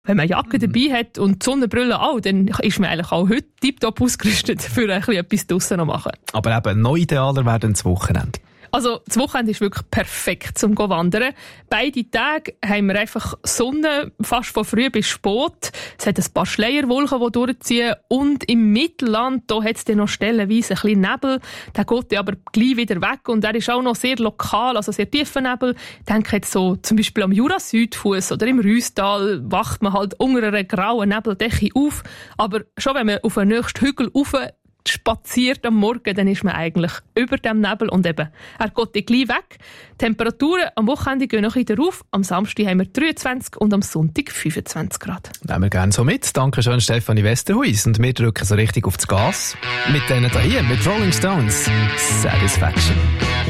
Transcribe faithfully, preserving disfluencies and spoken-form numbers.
Wenn man Jacke mhm. dabei hat und die Sonnenbrille auch, dann ist man eigentlich auch heute tiptop ausgerüstet, für ein bisschen etwas draussen noch machen. Aber eben, noch idealer wäre dann das Wochenende. Also, das Wochenende ist wirklich perfekt zum go wandern. Beide Tage haben wir einfach Sonne, fast von früh bis spät. Es hat ein paar Schleierwolken, die durchziehen. Und im Mittelland, da hat es dann noch stellenweise ein bisschen Nebel. Der geht aber gleich wieder weg. Und er ist auch noch sehr lokal, also sehr tiefer Nebel. Ich denke jetzt so, zum Beispiel am Jura-Südfuss oder im Rüstal wacht man halt unter einer grauen Nebeldecke auf. Aber schon wenn man auf den nächsten Hügel rauf spaziert am Morgen, dann ist man eigentlich über dem Nebel und eben, er geht dann gleich weg. Die Temperaturen am Wochenende gehen noch wieder auf. Am Samstag haben wir dreiundzwanzig und am Sonntag fünfundzwanzig Grad. Nehmen wir gerne so mit. Danke schön, Stefanie Westerhuis. Und wir drücken so richtig aufs Gas. Mit denen hier, mit Rolling Stones. Satisfaction.